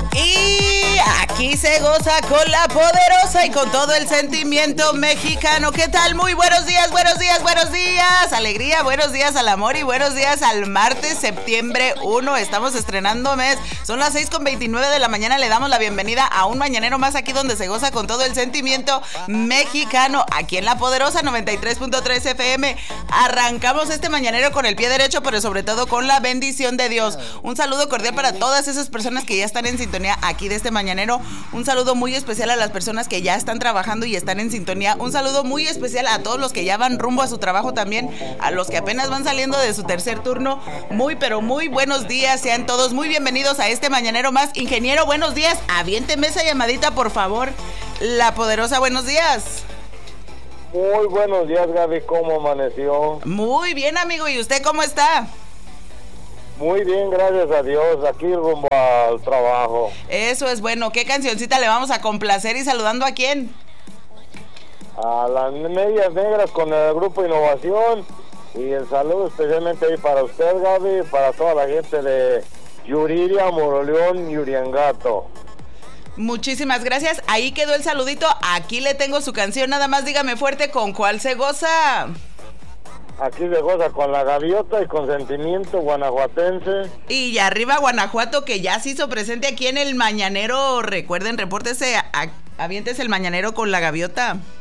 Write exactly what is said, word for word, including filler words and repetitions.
Y aquí se goza con la poderosa y con todo el sentimiento mexicano. ¿Qué tal? Muy buenos días, buenos días, buenos días. Alegría, buenos días al amor y buenos días al martes, septiembre primero. Estamos estrenando mes. Son las seis con veintinueve de la mañana. Le damos la bienvenida a un mañanero más aquí donde se goza con todo el sentimiento mexicano. Aquí en la poderosa noventa y tres punto tres F M. Arrancamos este mañanero con el pie derecho, pero sobre todo con la bendición de Dios. Un saludo cordial para todas esas personas que ya están en sintonía aquí de este mañanero. Un saludo muy especial a las personas que ya están trabajando y están en sintonía. Un saludo muy especial a todos los que ya van rumbo a su trabajo también, a los que apenas van saliendo de su tercer turno. Muy pero muy buenos días, sean todos muy bienvenidos a este mañanero más. Ingeniero, buenos días, aviénteme esa llamadita por favor. La poderosa, buenos días. Muy buenos días, Gaby, ¿cómo amaneció? Muy bien, amigo, ¿y usted cómo está? Muy bien, gracias a Dios, aquí rumbo al trabajo. Eso es bueno. ¿Qué cancioncita le vamos a complacer y saludando a quién? A las Medias Negras con el Grupo Innovación, y el saludo especialmente ahí para usted, Gaby, para toda la gente de Yuriria, Moroleón y Uriangato. Muchísimas gracias, ahí quedó el saludito. Aquí le tengo su canción, nada más dígame fuerte con cuál se goza. Aquí se goza con La Gaviota y con Sentimiento Guanajuatense. Y arriba Guanajuato, que ya se hizo presente aquí en el mañanero. Recuerden, repórtese, a, aviéntese el mañanero con La Gaviota.